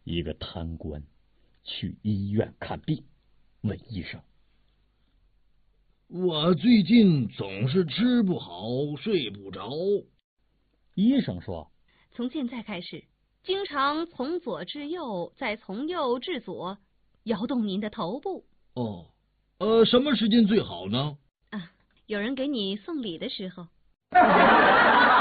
一个贪官去医院看病，问医生： 我最近总是吃不好，睡不着。 医生说： 从现在开始，经常从左至右，再从右至左，摇动您的头部。 哦，什么时间最好呢？ 有人给你送礼的时候。